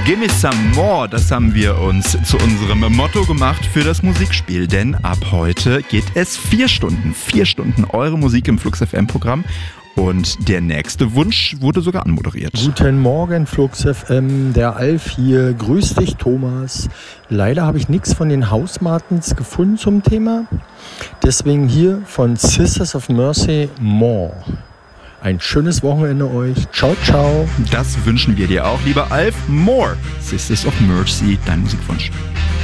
Gimme Some More, das haben wir uns zu unserem Motto gemacht für das Musikspiel. Denn ab heute geht es 4 Stunden eure Musik im Flux FM Programm. Und der nächste Wunsch wurde sogar anmoderiert. Guten Morgen, Flux FM, der Alf hier. Grüß dich, Thomas. Leider habe ich nichts von den House Martins gefunden zum Thema. Deswegen hier von Sisters of Mercy More. Ein schönes Wochenende euch. Ciao, ciao. Das wünschen wir dir auch, lieber Alf. More, Sisters of Mercy, dein Musikwunsch.